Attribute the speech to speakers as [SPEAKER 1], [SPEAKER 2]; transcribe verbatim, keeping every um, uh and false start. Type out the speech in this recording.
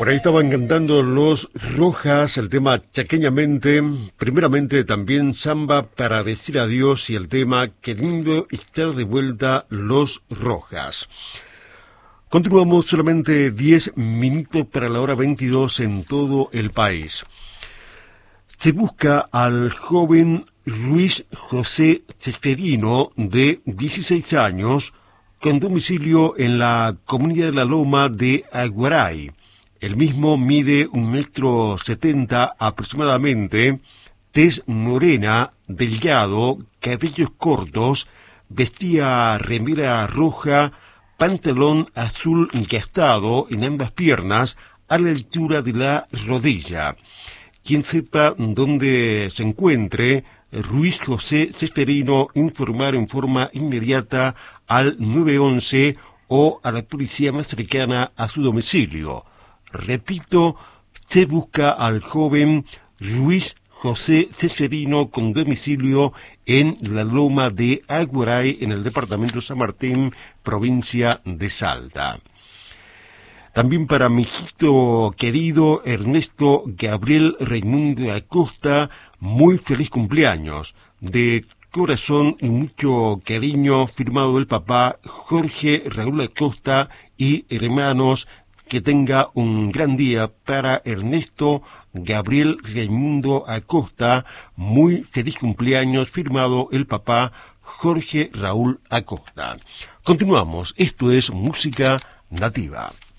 [SPEAKER 1] Por ahí estaban cantando los Rojas, el tema Chaqueñamente, primeramente también Samba para decir adiós y el tema Qué lindo estar de vuelta, los Rojas. Continuamos solamente diez minutos para la hora veintidós en todo el país. Se busca al joven Luis José Ceferino, de dieciséis años, con domicilio en la comunidad de La Loma de Aguaray. El mismo mide un metro setenta aproximadamente, tez morena, delgado, cabellos cortos, vestía remera roja, pantalón azul gastado en ambas piernas a la altura de la rodilla. Quien sepa dónde se encuentre Luis José Ceferino, informar en forma inmediata al nueve once o a la policía más cercana a su domicilio. Repito, se busca al joven Luis José Ceferino con domicilio en la Loma de Aguaray, en el departamento San Martín, provincia de Salta. También para mi hijito querido Ernesto Gabriel Raimundo Acosta, muy feliz cumpleaños. De corazón y mucho cariño, firmado el papá Jorge Raúl Acosta y hermanos. Que tenga un gran día para Ernesto Gabriel Raimundo Acosta. Muy feliz cumpleaños, firmado el papá Jorge Raúl Acosta. Continuamos, esto es Música Nativa.